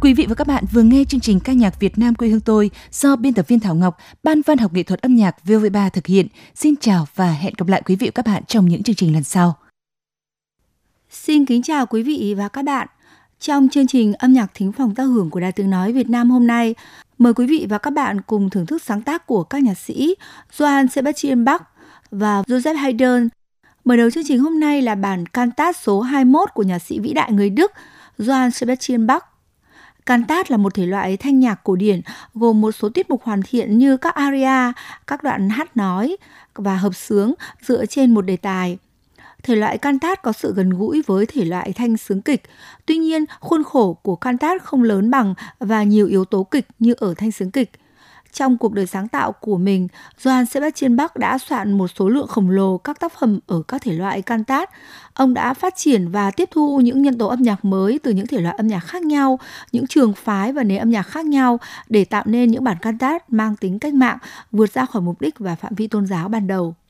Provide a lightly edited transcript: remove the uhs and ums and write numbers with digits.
Quý vị và các bạn vừa nghe chương trình ca nhạc Việt Nam quê hương tôi do biên tập viên Thảo Ngọc, Ban Văn học nghệ thuật âm nhạc VV3 thực hiện. Xin chào và hẹn gặp lại quý vị và các bạn trong những chương trình lần sau. Xin kính chào quý vị và các bạn. Trong chương trình âm nhạc thính phòng tác hưởng của Đài Tiếng nói Việt Nam hôm nay, mời quý vị và các bạn cùng thưởng thức sáng tác của các nhạc sĩ Johann Sebastian Bach và Joseph Haydn. Mở đầu chương trình hôm nay là bản Cantat số 21 của nhạc sĩ vĩ đại người Đức Johann Sebastian Bach. Cantat là một thể loại thanh nhạc cổ điển gồm một số tiết mục hoàn thiện như các aria, các đoạn hát nói và hợp xướng dựa trên một đề tài. Thể loại cantat có sự gần gũi với thể loại thanh xướng kịch, tuy nhiên khuôn khổ của cantat không lớn bằng và nhiều yếu tố kịch như ở thanh xướng kịch. Trong cuộc đời sáng tạo của mình, Johann Sebastian Bach đã soạn một số lượng khổng lồ các tác phẩm ở các thể loại cantat. Ông đã phát triển và tiếp thu những nhân tố âm nhạc mới từ những thể loại âm nhạc khác nhau, những trường phái và nền âm nhạc khác nhau để tạo nên những bản cantat mang tính cách mạng, vượt ra khỏi mục đích và phạm vi tôn giáo ban đầu.